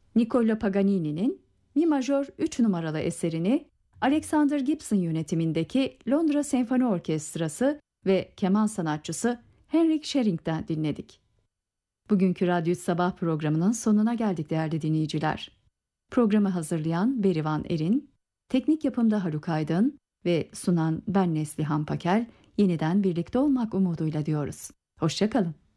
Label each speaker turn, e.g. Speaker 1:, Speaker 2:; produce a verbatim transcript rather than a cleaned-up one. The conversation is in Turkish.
Speaker 1: Niccolo Paganini'nin Mi majör üç numaralı eserini Alexander Gibson yönetimindeki Londra Senfoni Orkestrası ve keman sanatçısı Henrik Shering'den dinledik. Bugünkü Radyo Sabah programının sonuna geldik değerli dinleyiciler. Programı hazırlayan Berivan Erin, teknik yapımda Haluk Aydın ve sunan ben Neslihan Pakel, yeniden birlikte olmak umuduyla diyoruz. Hoşça kalın.